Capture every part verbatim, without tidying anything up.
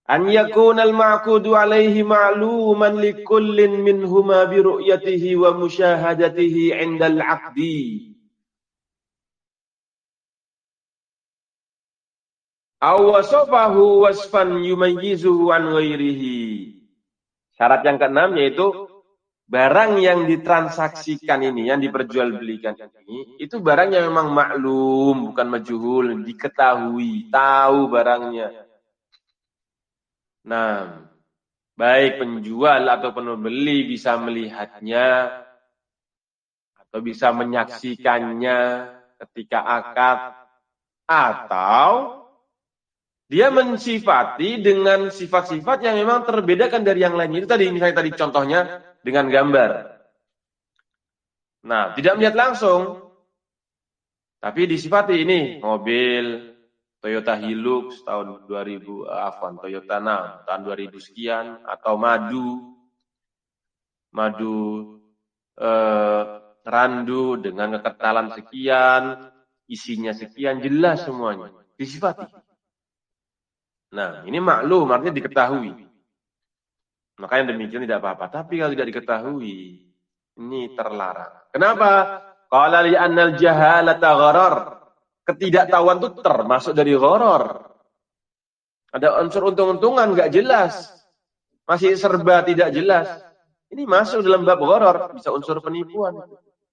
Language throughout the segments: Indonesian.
an yakuna al-ma'qudu alaihi ma'luman likullin minhuma bi ru'yatihi wa musyahadatihi 'inda al-'aqdi aw wasafahu wasfan yumayyizuhu an ghairihi. Syarat yang keenam yaitu barang yang ditransaksikan ini, yang diperjualbelikan ini, itu barang yang memang maklum, bukan majhul, diketahui, tahu barangnya. Nah, baik penjual atau pembeli bisa melihatnya atau bisa menyaksikannya ketika akad, atau dia mensifati dengan sifat-sifat yang memang terbedakan dari yang lain. Itu tadi, misalnya tadi contohnya dengan gambar. Nah, tidak melihat langsung, tapi disifati ini mobil Toyota Hilux tahun dua ribu, afwan, Toyota enam tahun dua ribu sekian, atau madu, madu eh, randu dengan kekentalan sekian, isinya sekian, jelas semuanya, disifati. Nah, ini maklum, artinya diketahui. Makanya demikian tidak apa-apa. Tapi kalau tidak diketahui, ini terlarang. Kenapa? Qala li annal jahalata gharar. Ketidaktahuan itu termasuk dari gharar. Ada unsur untung-untungan enggak jelas. Masih serba tidak jelas. Ini masuk dalam bab gharar, bisa unsur penipuan.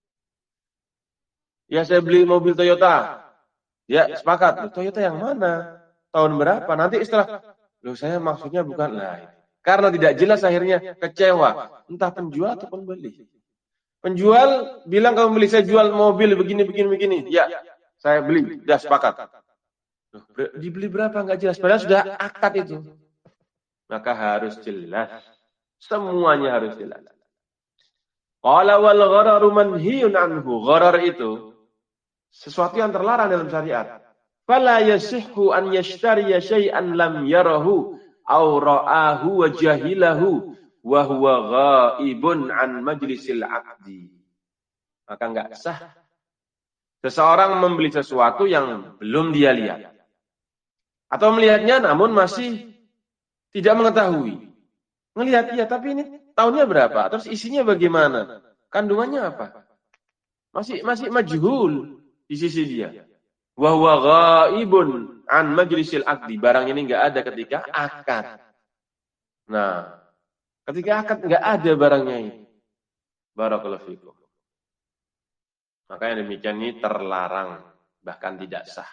Ya, saya beli mobil Toyota. Ya, sepakat. Toyota yang mana? Tahun berapa? Nanti istilah, loh saya maksudnya bukan lain. Karena tidak jelas akhirnya kecewa. Entah penjual atau pembeli. Penjual bilang kamu beli, saya jual mobil begini, begini, begini. Ya, saya beli. Sudah sepakat. Loh, dibeli berapa? Enggak jelas. Padahal sudah akad itu. Maka harus jelas. Semuanya harus jelas. Qala wal ghararu manhiyun anhu. Gharar itu sesuatu yang terlarang dalam syariat. Fala yasihhu an yashtariya syai'an lam yarahu aw ra'ahu wa jahilahu wa huwa ghaibun an majlisil 'aqdi. Maka enggak sah seseorang membeli sesuatu yang belum dia lihat. Atau melihatnya namun masih tidak mengetahui. Melihat iya, tapi ini tahunnya berapa? Terus isinya bagaimana? Kandungannya apa? Masih masih majhul di sisi dia. Wa huwa ghaibun an majlisil 'aqdi. Barang ini enggak ada ketika akad. Nah, ketika akad enggak ada barangnya ini. Barakallahu fikum. Maka yang demikian ini terlarang, bahkan tidak sah.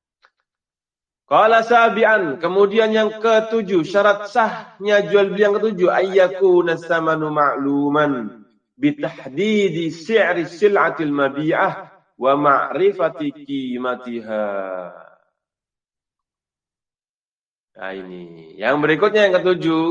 Qala sabi'an, kemudian yang ketujuh, syarat sahnya jual beli yang ketujuh, ayyakuna samanu ma'luman bitahdidi si'ri sil'atil mabi'ah wa ma'rifati qimatiha. Nah ini, yang berikutnya yang ketujuh,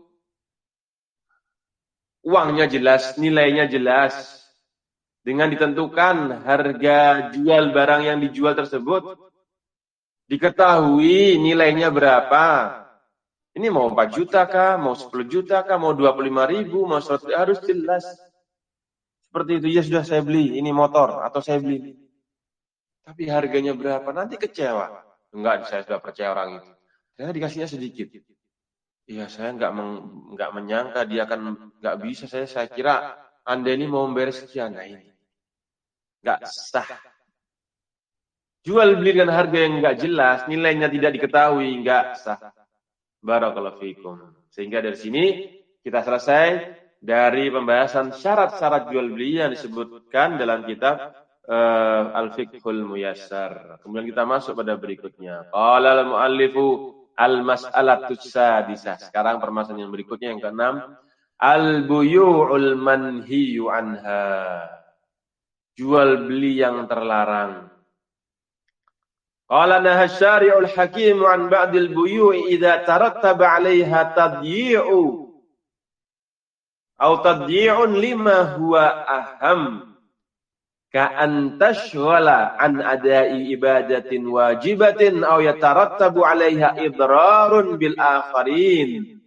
uangnya jelas, nilainya jelas, dengan ditentukan harga jual barang yang dijual tersebut, diketahui nilainya berapa. Ini mau empat juta kah, mau sepuluh juta kah, mau dua puluh lima ribu, mau seratus, harus jelas. Seperti itu, ya sudah saya beli, ini motor, atau saya beli. Tapi harganya berapa, nanti kecewa. Enggak, saya sudah percaya orang itu. Saya dikasihnya sedikit. Iya, saya enggak, meng, enggak menyangka dia akan, enggak bisa, saya saya kira Anda ini mau membayar sekian. Nah ini, enggak sah. Jual beli dengan harga yang enggak jelas, nilainya tidak diketahui, enggak sah. Barakallahu fikum. Sehingga dari sini kita selesai dari pembahasan syarat-syarat jual beli yang disebutkan dalam kitab uh, Al-Fiqhul Muyassar. Kemudian kita masuk pada berikutnya. Qala al-muallifu al-mas'alatus sadisah. Sekarang permasalahan yang berikutnya yang keenam, al-buyu'ul manhiyu anha. Jual beli yang terlarang. Qala naha syari'ul hakim an ba'dil buyu'i idza tarattaba 'alaiha tadyi'u aw tadyi'un lima huwa aham ka an tashghala an ada'i ibadatin wajibatin aw yatarattabu 'alaiha idrarun bil akharin.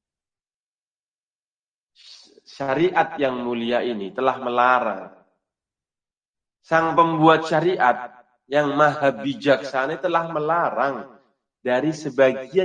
Syariat yang mulia ini telah melarang. Sang pembuat syariat yang maha bijaksana telah melarang dari sebagian